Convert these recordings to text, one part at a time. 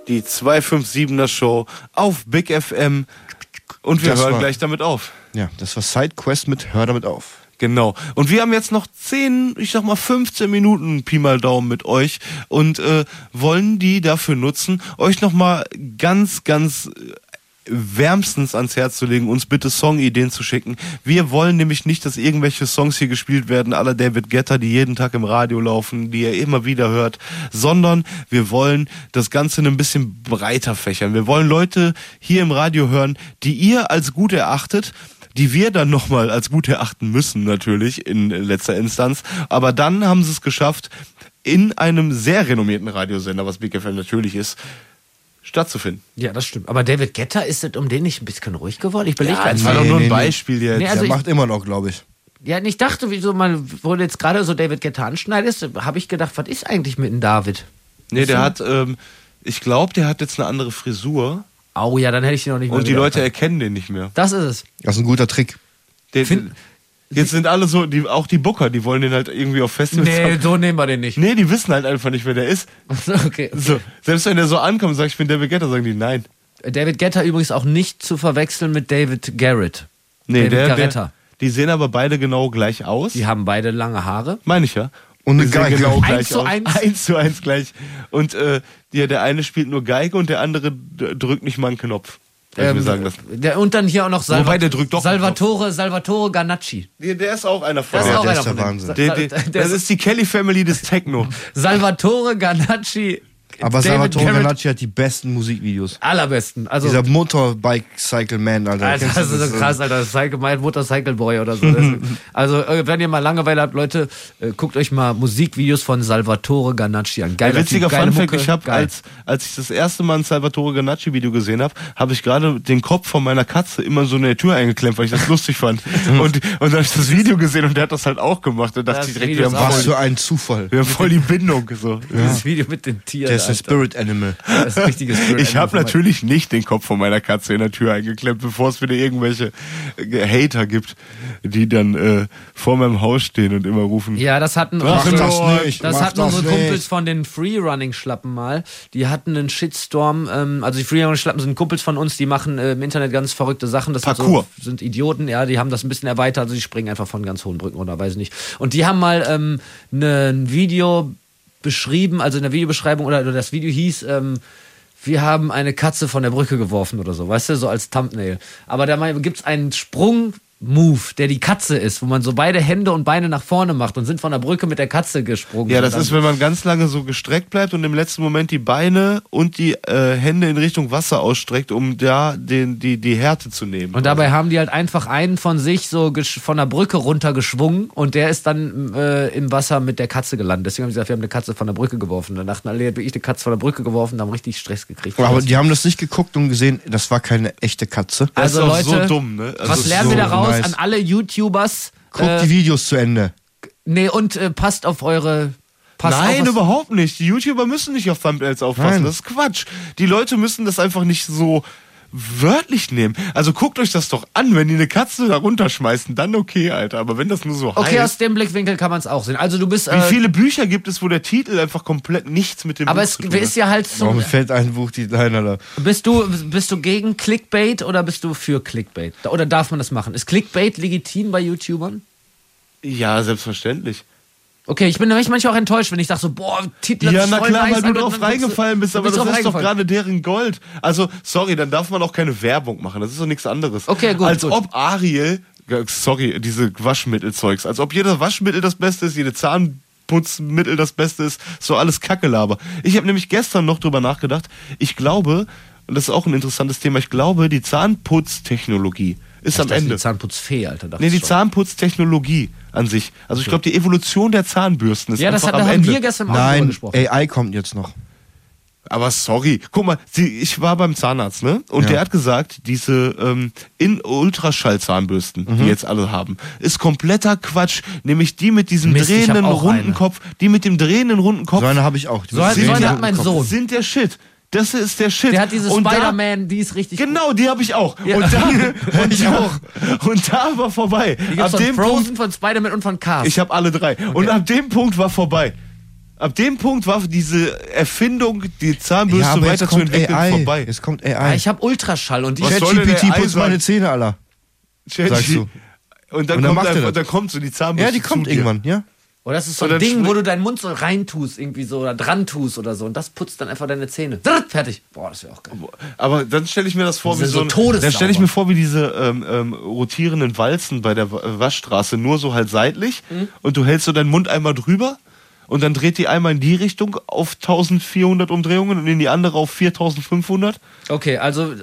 die 257er Show auf Big FM und wir hören gleich damit auf. Ja, das war Sidequest mit Hör damit auf. Genau. Und wir haben jetzt noch 15 Minuten Pi mal Daumen mit euch und wollen die dafür nutzen, euch nochmal ganz wärmstens ans Herz zu legen, uns bitte Songideen zu schicken. Wir wollen nämlich nicht, dass irgendwelche Songs hier gespielt werden, à la David Guetta, die jeden Tag im Radio laufen, die ihr immer wieder hört, sondern wir wollen das Ganze ein bisschen breiter fächern. Wir wollen Leute hier im Radio hören, die ihr als gut erachtet, die wir dann nochmal als gut erachten müssen, natürlich, in letzter Instanz. Aber dann haben sie es geschafft, in einem sehr renommierten Radiosender, was Big FM natürlich ist, stattzufinden. Ja, das stimmt. Aber David Guetta, ist es um den nicht ein bisschen ruhig geworden? Ich belege das war doch nur ein Beispiel jetzt. Nee, also der macht immer noch, glaube ich. Ja, ich dachte, wieso man, wo du jetzt gerade so David Guetta anschneidest, habe ich gedacht, was ist eigentlich mit dem David? Nee, der hat, ich glaube, der hat jetzt eine andere Frisur. Oh ja, dann hätte ich ihn noch nicht mehr. Und die Leute erkennen den nicht mehr. Das ist es. Das ist ein guter Trick. Jetzt sind alle so, auch die Booker, die wollen den halt irgendwie auf Festivals haben. Nee, so nehmen wir den nicht. Nee, die wissen halt einfach nicht, wer der ist. Okay. So, selbst wenn der so ankommt und sagt, ich bin David Guetta, sagen die nein. David Guetta übrigens auch nicht zu verwechseln mit David Garrett. Nee, David Guetta. Die sehen aber beide genau gleich aus. Die haben beide lange Haare. Meine ich ja. Und eine Geige. Genau gleich 1:1. 1:1 gleich. Und der eine spielt nur Geige und der andere drückt nicht mal einen Knopf. Mir sagen lassen. Und dann hier auch noch Wobei, der drückt doch Salvatore Ganacci. Der ist auch einer von Das ist auch der einer ist der von Wahnsinn. denen. Das ist die Kelly Family des Techno. Salvatore Ganacci. Aber David Salvatore Garrett, Ganacci hat die besten Musikvideos. allerbesten. Also, Dieser Motorbike-Cycle-Man, Alter. Alter, das ist so krass, Alter. Mein Motorcycle Boy oder so. Also, wenn ihr mal Langeweile habt, Leute, guckt euch mal Musikvideos von Salvatore Ganacci an. Ein witziger Funfact, ich habe, als ich das erste Mal ein Salvatore Ganacci-Video gesehen habe, habe ich gerade den Kopf von meiner Katze immer so in der Tür eingeklemmt, weil ich das lustig fand. Und dann habe ich das Video gesehen und der hat das halt auch gemacht. Da dachte ich direkt, wir ein Zufall. haben voll die Bindung. So. Dieses Video mit den Tieren. Der ist ein Spirit Animal. Das ist ein richtiges Spirit Ich habe Animal. natürlich nicht den Kopf von meiner Katze in der Tür eingeklemmt, bevor es wieder irgendwelche Hater gibt, die dann vor meinem Haus stehen und immer rufen. Ja, das hatten Mach unsere, das nicht. das Mach hatten das unsere nicht. Kumpels von den Freerunning-Schlappen mal. Die hatten einen Shitstorm. Also die Freerunning-Schlappen sind Kumpels von uns, die machen im Internet ganz verrückte Sachen. Das Parkour. sind Idioten, ja, die haben das ein bisschen erweitert. Also die springen einfach von ganz hohen Brücken runter, weiß ich nicht. Und die haben mal ein Video beschrieben, also in der Videobeschreibung, oder das Video hieß, wir haben eine Katze von der Brücke geworfen oder so, weißt du, so als Thumbnail. Aber da gibt es einen Sprung-Move, der die Katze ist, wo man so beide Hände und Beine nach vorne macht und sind von der Brücke mit der Katze gesprungen. Ja, das ist, wenn man ganz lange so gestreckt bleibt und im letzten Moment die Beine und die Hände in Richtung Wasser ausstreckt, um da die Härte zu nehmen. Und dabei haben die halt einfach einen von sich so von der Brücke runtergeschwungen und der ist dann im Wasser mit der Katze gelandet. Deswegen haben sie gesagt, wir haben eine Katze von der Brücke geworfen. Dann dachten alle, ihr habt wirklich eine Katze von der Brücke geworfen, haben richtig Stress gekriegt. Aber die haben das nicht geguckt und gesehen, das war keine echte Katze. Das Also ist auch Leute, so dumm, ne? Also was lernen wir so daraus nice. an alle YouTubers? Guckt die Videos zu Ende. Nee, und passt auf eure... Nein, auf, überhaupt nicht. Die YouTuber müssen nicht auf Thumbnails aufpassen. Nein. Das ist Quatsch. Die Leute müssen das einfach nicht so wörtlich nehmen. Also guckt euch das doch an, wenn die eine Katze da runterschmeißen, dann okay, Alter. Aber wenn das nur so Okay, aus heißt... dem Blickwinkel kann man es auch sehen. Also du bist... Wie viele Bücher gibt es, wo der Titel einfach komplett nichts mit dem aber Buch es zu tun hat? ist ja halt so... Warum fällt ein Buch die Leiner da? Bist du gegen Clickbait oder bist du für Clickbait? Oder darf man das machen? Ist Clickbait legitim bei YouTubern? Ja, selbstverständlich. Okay, ich bin nämlich manchmal auch enttäuscht, wenn ich sage so, boah, Titel Ja, ist na voll klar, nice, weil du aber drauf dann reingefallen bist, aber bist das drauf ist doch reingefallen. gerade deren Gold. Also, sorry, dann darf man auch keine Werbung machen, das ist doch nichts anderes. Okay, gut, Als gut. ob Ariel, sorry, diese Waschmittelzeugs, als ob jeder Waschmittel das Beste ist, jede Zahnputzmittel das Beste ist, so alles Kackelaber. Ich habe nämlich gestern noch drüber nachgedacht, ich glaube, und das ist auch ein interessantes Thema, ich glaube, die Zahnputztechnologie ist am Ende. Die Zahnputzfee, Alter. dachte Nee, die ich schon. Zahnputztechnologie an sich. Also ich glaube, die Evolution der Zahnbürsten ist Ja, das einfach haben am Ende. wir gestern im Auto drüber Nein, gesprochen. AI kommt jetzt noch. Aber sorry, guck mal, ich war beim Zahnarzt, ne? Und Ja. der hat gesagt, diese in Ultraschallzahnbürsten, die jetzt alle haben, ist kompletter Quatsch. Nämlich die mit diesem Mist, ich hab drehenden auch runden eine. Kopf, die mit dem drehenden runden Kopf So eine habe ich auch. So eine hat mein Sohn. sind der Shit. Das ist der Shit. Der hat diese Und da- Spider-Man, die ist richtig Genau, die habe ich auch. Ja. Und da war vorbei. Die gibt's von Frozen, von Spider-Man und von Cars. Ich habe alle drei. Und ab dem Punkt war vorbei. Ab dem Punkt war diese Erfindung, die Zahnbürste Ja, aber jetzt kommt weiterzuentwickeln, AI. vorbei. Jetzt kommt Ja, AI. ich habe Ultraschall und ich Was soll denn ChatGPT AI putzt sein? meine Zähne, Alter. Sagst du. Und dann, Und dann kommt macht er einfach, das. dann kommt so die Zahnbürste. Ja, die kommt zu dir. irgendwann, ja. Oder das ist so Und ein dann Ding, wo sprich- du deinen Mund so reintust, irgendwie so, oder dran tust oder so. Und das putzt dann einfach deine Zähne. Drrrt, fertig. Boah, das wäre auch geil. Aber dann stelle ich mir das vor, Die wie sind so so ein, todessauber. dann stelle ich mir vor, wie diese rotierenden Walzen bei der Waschstraße, nur so halt seitlich. Und du hältst so deinen Mund einmal drüber und dann dreht die einmal in die Richtung auf 1400 Umdrehungen und in die andere auf 4500. Okay, also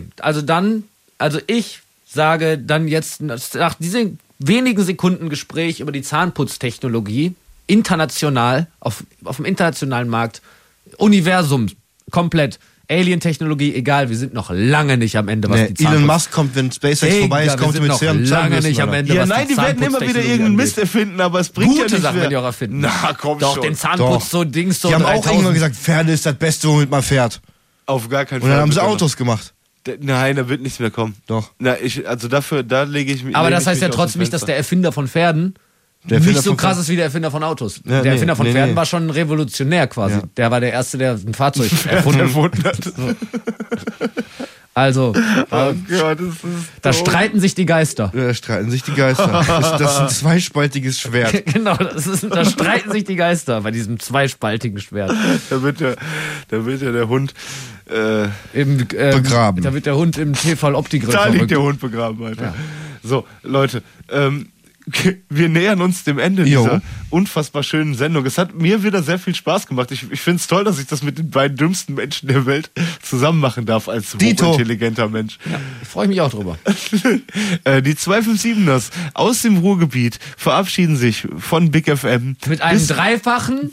ich sage dann jetzt nach diesen wenigen Sekunden Gespräch über die Zahnputztechnologie international, auf dem internationalen Markt, Universum, komplett, Alien-Technologie, egal, wir sind noch lange nicht am Ende, was die Elon Musk kommt, wenn SpaceX vorbei ist, kommt er mit noch Zahnbürsten, lange nicht am Alter. Ende, Ja, was nein, die werden immer wieder Zahnputztechnologie irgendeinen Mist angeht. erfinden, aber es bringt ja Gute nicht Sachen, mehr. wenn die auch erfinden. Na, komm Doch, schon. den Zahnputz so Dings so Die haben auch 3000. irgendwann gesagt, Pferde ist das Beste, womit man fährt. Auf gar keinen Und dann haben sie bitte. Autos gemacht. Nein, da wird nichts mehr kommen. Doch. Na, da lege ich mich. Aber lehne das ich heißt mich ja aus dem trotzdem nicht, dass Fenster. der Erfinder von Pferden Der Erfinder nicht so von krass Pferden. ist wie der Erfinder von Autos. Ja, der nee, Erfinder von nee, Pferden nee. war schon revolutionär quasi. Ja. Der war der Erste, der ein Fahrzeug Der erfunden erfunden hat. Also, Oh Gott, das ist da doof. streiten sich die Geister. Da streiten sich die Geister. Das ist ein zweispaltiges Schwert. Genau, da streiten sich die Geister bei diesem zweispaltigen Schwert. Da wird ja der Hund. Begraben. Da wird der Hund im TV-Opti-Grill Da liegt verrückt. der Hund begraben, Alter. Ja. So, Leute, wir nähern uns dem Ende Jo. dieser unfassbar schönen Sendung. Es hat mir wieder sehr viel Spaß gemacht. Ich finde es toll, dass ich das mit den beiden dümmsten Menschen der Welt zusammen machen darf als Dito. hochintelligenter Mensch. Ja, freue ich mich auch drüber. Die 257ers aus dem Ruhrgebiet verabschieden sich von Big FM. Mit einem dreifachen,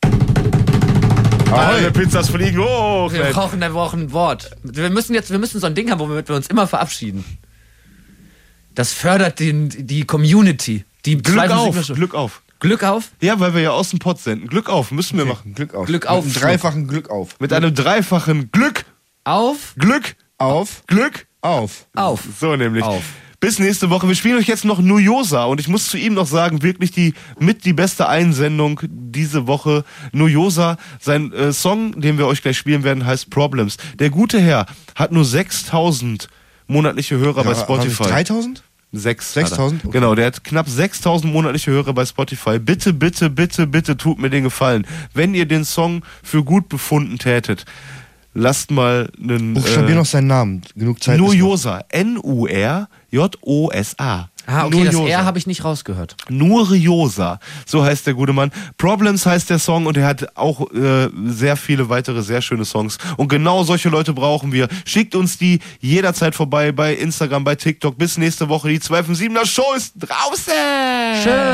Alle Pizzas fliegen hoch. wir brauchen ein Wort. Wir müssen so ein Ding haben, womit wir uns immer verabschieden. Das fördert die Community. Die Glück auf, 257er Glück auf. Glück auf? Ja, weil wir ja aus dem Pott senden. Glück auf, müssen wir machen. Glück auf. Glück auf. Mit einem dreifachen Glück auf. Mit einem dreifachen Glück, Auf, Glück, Auf. Glück. Auf. auf. So nämlich. Auf. Bis nächste Woche. Wir spielen euch jetzt noch Nujosa und ich muss zu ihm noch sagen, wirklich die beste Einsendung diese Woche. Nujosa, sein Song, den wir euch gleich spielen werden, heißt Problems. Der gute Herr hat nur 6.000 monatliche Hörer bei Spotify. 3000? 6.000? Okay. Genau, der hat knapp 6.000 monatliche Hörer bei Spotify. Bitte, bitte, bitte, bitte tut mir den Gefallen. Wenn ihr den Song für gut befunden tätet, lasst mal einen Buchstabier noch seinen Namen. Genug Zeit. ist noch. Nujosa. N-U-R-J-O-S-A. Ah, okay, das Nujosa. R habe ich nicht rausgehört. Nuriosa, so heißt der gute Mann. Problems heißt der Song und er hat auch sehr viele weitere sehr schöne Songs. Und genau solche Leute brauchen wir. Schickt uns die jederzeit vorbei bei Instagram, bei TikTok. Bis nächste Woche. Die 257er Show ist draußen. Schön.